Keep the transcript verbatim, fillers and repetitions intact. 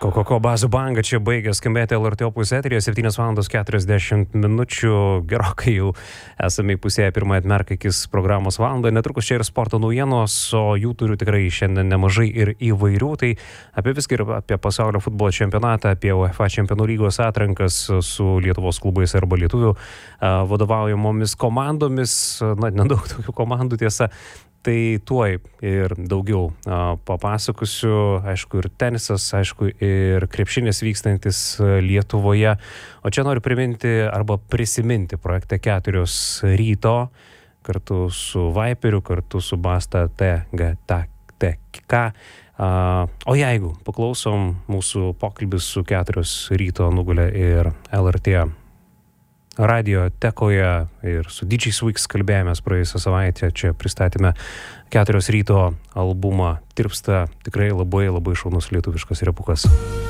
Kokoko Bazų banga čia baigė skambėti L R T Opus eteryje, septynios valandos keturiasdešimt minučių, gerokai jau esame įpusėję pirmąją atmerką akis programos valandą, netrukus čia ir sporto naujienos, o jų turiu tikrai šiandien nemažai ir įvairių, tai apie viską ir apie pasaulio futbolo čempionatą, apie UEFA čempionų lygos atrankas su Lietuvos klubais arba lietuvių vadovaujamomis komandomis, na, nedaug tokių komandų tiesa. Tai tuoj ir daugiau a, papasakosiu, aišku, ir tenisas, aišku, ir krepšinis vykstantis Lietuvoje. O čia noriu priminti arba prisiminti projektą keturios ryto kartu su Viperiu, kartu su Basta T G T K. O jeigu paklausom, mūsų pokalbis su keturios ryto nugulė ir L R T radio tekoje ir su D J Swigs kalbėjomės praėjusią savaitę, čia pristatėme keturios ryto albumą, tirpsta tikrai labai labai šaunus lietuviškas repukas.